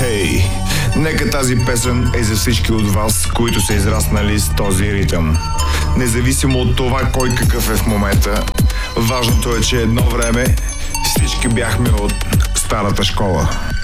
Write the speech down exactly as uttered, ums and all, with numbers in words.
Хей, нека тази песен е за всички от вас, които са израснали с този ритъм. Независимо от това кой какъв е в момента, важното е, че едно време всички бяхме от старата школа.